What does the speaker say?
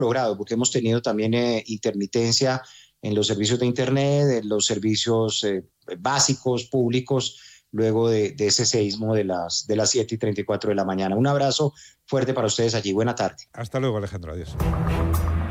logrado, porque hemos tenido también intermitencia en los servicios de Internet, en los servicios básicos, públicos, luego de ese seísmo de las 7:34 de la mañana. Un abrazo fuerte para ustedes allí. Buena tarde. Hasta luego, Alejandro. Adiós.